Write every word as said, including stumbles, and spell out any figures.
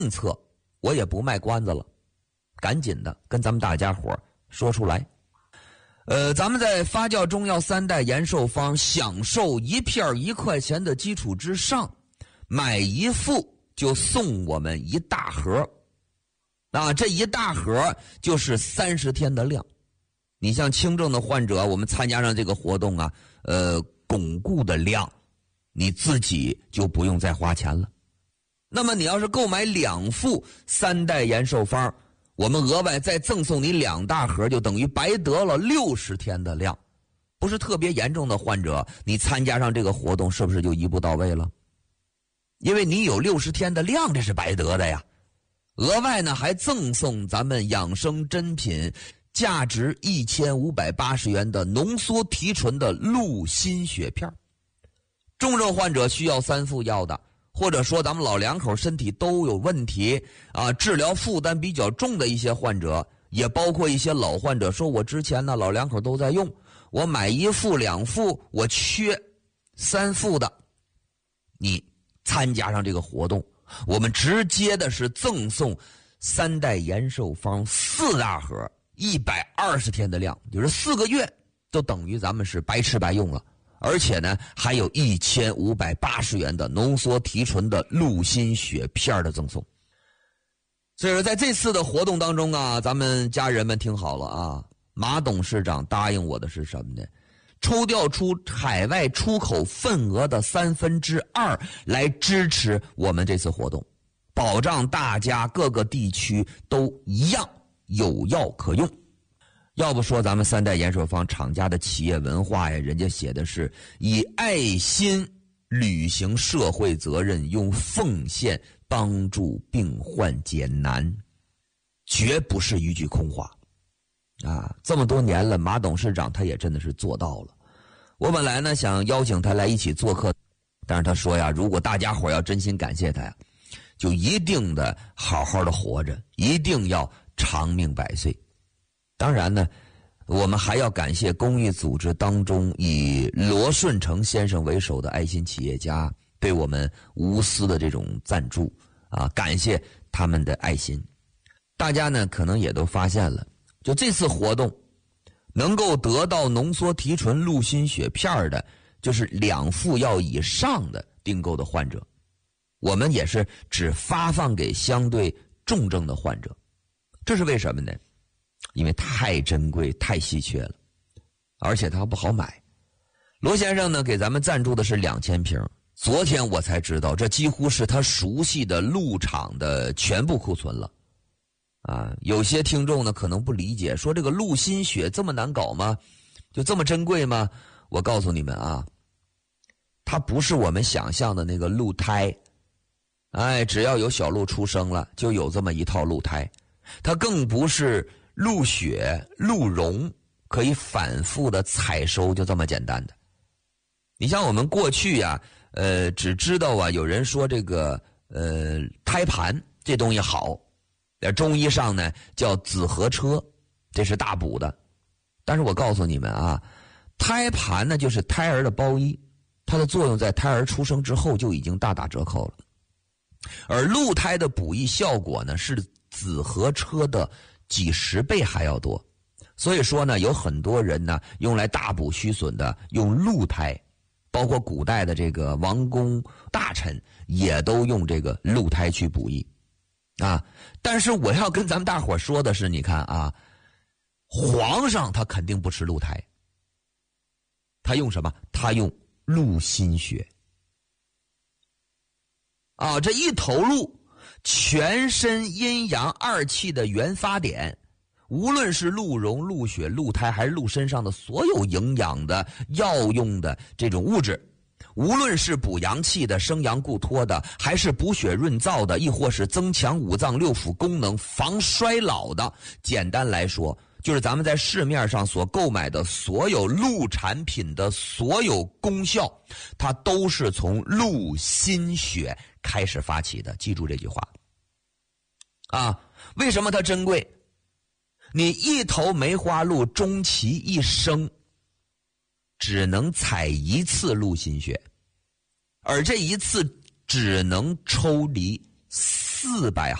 政策我也不卖关子了，赶紧的跟咱们大家伙说出来。呃，咱们在发酵中药三代延寿方享受一片一块钱的基础之上，买一副就送我们一大盒，啊，这一大盒就是三十天的量。你像轻症的患者，我们参加上这个活动啊，呃，巩固的量，你自己就不用再花钱了。那么你要是购买两副三代延寿方，我们额外再赠送你两大盒，就等于白得了六十天的量。不是特别严重的患者，你参加上这个活动是不是就一步到位了？因为你有六十天的量，这是白得的呀。额外呢还赠送咱们养生珍品价值一千五百八十元的浓缩提纯的鹿心血片。重症患者需要三副药的，或者说咱们老两口身体都有问题啊，治疗负担比较重的一些患者，也包括一些老患者说我之前呢老两口都在用，我买一副两副我缺三副的，你参加上这个活动，我们直接的是赠送三代延寿方四大盒，一百二十天的量，就是四个月都等于咱们是白吃白用了。而且呢还有一千五百八十元的浓缩提纯的鹿心血片的赠送。所以说在这次的活动当中啊，咱们家人们听好了啊，马董事长答应我的是什么呢？抽调出海外出口份额的三分之二来支持我们这次活动，保障大家各个地区都一样有药可用。要不说咱们三代延寿方厂家的企业文化呀，人家写的是以爱心履行社会责任，用奉献帮助病患解难，绝不是一句空话啊！这么多年了，马董事长他也真的是做到了。我本来呢想邀请他来一起做客，但是他说呀，如果大家伙要真心感谢他呀，就一定的好好的活着，一定要长命百岁。当然呢，我们还要感谢公益组织当中以罗顺成先生为首的爱心企业家对我们无私的这种赞助啊，感谢他们的爱心。大家呢可能也都发现了，就这次活动能够得到浓缩提纯鹿心血片的，就是两副药以上的订购的患者，我们也是只发放给相对重症的患者。这是为什么呢？因为太珍贵太稀缺了，而且它不好买。罗先生呢给咱们赞助的是两千瓶，昨天我才知道这几乎是他熟悉的鹿厂的全部库存了啊！有些听众呢可能不理解，说这个鹿心血这么难搞吗？就这么珍贵吗？我告诉你们啊，它不是我们想象的那个鹿胎，哎，只要有小鹿出生了就有这么一套鹿胎，它更不是鹿血鹿茸可以反复的采收就这么简单的。你像我们过去呀、啊、呃只知道啊有人说这个呃胎盘这东西好，在中医上呢叫紫河车，这是大补的。但是我告诉你们啊，胎盘呢就是胎儿的包衣，它的作用在胎儿出生之后就已经大打折扣了。而鹿胎的补益效果呢是紫河车的几十倍还要多，所以说呢，有很多人呢用来大补虚损的用鹿胎，包括古代的这个王公大臣也都用这个鹿胎去补益啊。但是我要跟咱们大伙说的是，你看啊，皇上他肯定不吃鹿胎，他用什么？他用鹿心血啊，这一头鹿全身阴阳二气的原发点，无论是鹿茸、鹿血、鹿胎还是鹿身上的所有营养的药用的这种物质，无论是补阳气的、生阳固脱的，还是补血润燥的，亦或是增强五脏六腑功能、防衰老的，简单来说就是咱们在市面上所购买的所有鹿产品的所有功效，它都是从鹿心血开始发起的。记住这句话啊！为什么它珍贵？你一头梅花鹿终其一生只能采一次鹿心血，而这一次只能抽离四百